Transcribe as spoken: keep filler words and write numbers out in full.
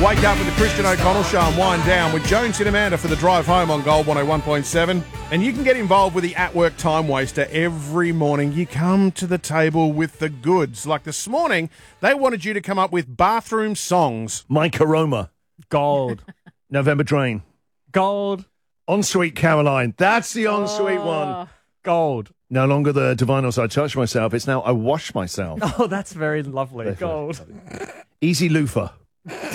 Wake up with the Christian O'Connell Show and wind down with Jones and Amanda for the drive home on Gold one oh one point seven. And you can get involved with the At Work Time Waster every morning. You come to the table with the goods. Like this morning, they wanted you to come up with bathroom songs. Mike Aroma. Gold. November Drain. Gold. Ensuite Caroline. That's the ensuite Oh. one. Gold. No longer the Divinos I touch myself. It's now I wash myself. Oh, that's very lovely. Gold. Easy loofah.